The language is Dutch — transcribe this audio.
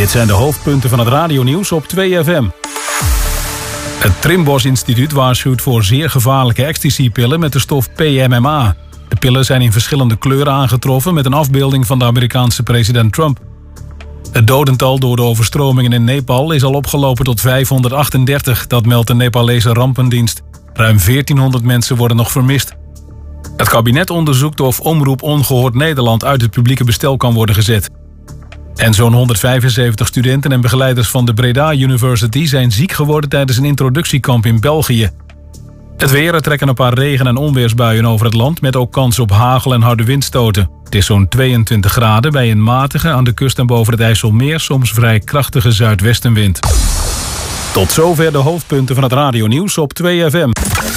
Dit zijn de hoofdpunten van het radionieuws op 2FM. Het Trimbos Instituut waarschuwt voor zeer gevaarlijke ecstasy-pillen met de stof PMMA. De pillen zijn in verschillende kleuren aangetroffen met een afbeelding van de Amerikaanse president Trump. Het dodental door de overstromingen in Nepal is al opgelopen tot 538, dat meldt de Nepalese rampendienst. Ruim 1400 mensen worden nog vermist. Het kabinet onderzoekt of Omroep Ongehoord Nederland uit het publieke bestel kan worden gezet. En zo'n 175 studenten en begeleiders van de Breda University zijn ziek geworden tijdens een introductiekamp in België. Het weer, er trekken een paar regen- en onweersbuien over het land met ook kans op hagel en harde windstoten. Het is zo'n 22 graden bij een matige, aan de kust en boven het IJsselmeer soms vrij krachtige zuidwestenwind. Tot zover de hoofdpunten van het radionieuws op 2FM.